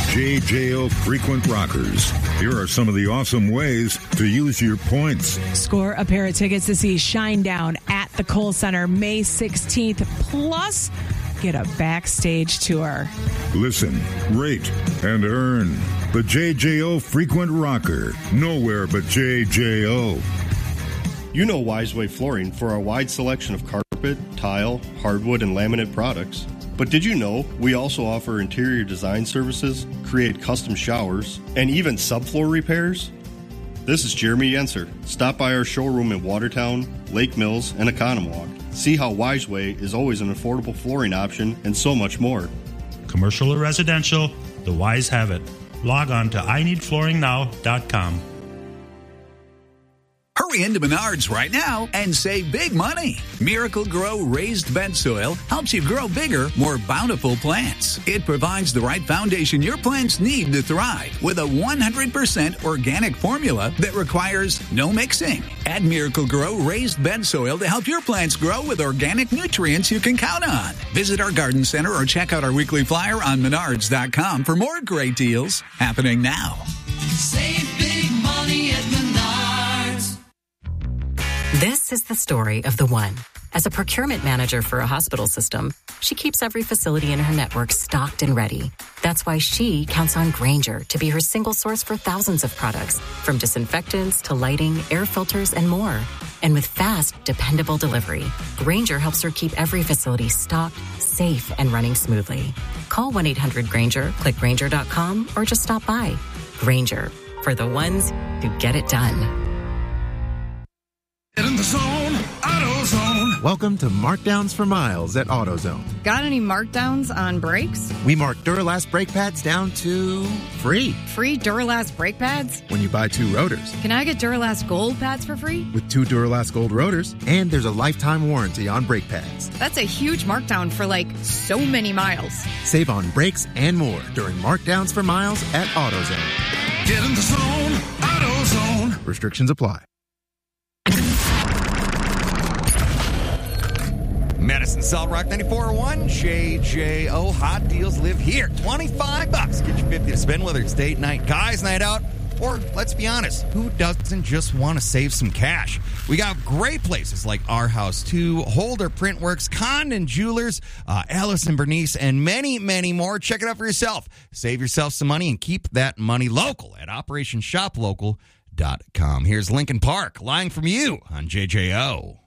JJO Frequent Rockers. Here are some of the awesome ways to use your points. Score a pair of tickets to see Shinedown at the Kohl Center May 16th. Plus, get a backstage tour. Listen, rate, and earn. The JJO Frequent Rocker. Nowhere but JJO. You know Wiseway Flooring for our wide selection of carpet, tile, hardwood, and laminate products. But did you know we also offer interior design services, create custom showers, and even subfloor repairs? This is Jeremy Yenser. Stop by our showroom in Watertown, Lake Mills, and Economwalk. See how Wiseway is always an affordable flooring option and so much more. Commercial or residential, the Wise have it. Log on to ineedflooringnow.com. Hurry into Menards right now and save big money. Miracle Grow Raised Bed Soil helps you grow bigger, more bountiful plants. It provides the right foundation your plants need to thrive with a 100% organic formula that requires no mixing. Add Miracle Grow Raised Bed Soil to help your plants grow with organic nutrients you can count on. Visit our garden center or check out our weekly flyer on Menards.com for more great deals happening now. Save big money at Menards. This is the story of the one. As a procurement manager for a hospital system, she keeps every facility in her network stocked and ready. That's why she counts on Grainger to be her single source for thousands of products, from disinfectants to lighting, air filters, and more. And with fast, dependable delivery, Grainger helps her keep every facility stocked, safe, and running smoothly. Call 1-800-GRAINGER, click Grainger.com, or just stop by. Grainger, for the ones who get it done. Get in the zone, AutoZone. Welcome to Markdowns for Miles at AutoZone. Got any markdowns on brakes? We mark Duralast brake pads down to free. Free Duralast brake pads? When you buy 2 rotors. Can I get Duralast Gold pads for free? With 2 Duralast Gold rotors, and there's a lifetime warranty on brake pads. That's a huge markdown for so many miles. Save on brakes and more during Markdowns for Miles at AutoZone. Get in the zone, AutoZone. Restrictions apply. Madison Solid Rock 94.1 JJO. Hot deals live here. $25. Get you 50 to spend, whether it's date night, guys night out, or let's be honest, who doesn't just want to save some cash? We got great places like Our House 2, Holder Printworks, Condon Jewelers, Alice and Bernice, and many, many more. Check it out for yourself. Save yourself some money and keep that money local at OperationShopLocal.com. Here's Lincoln Park, lying from you on JJO.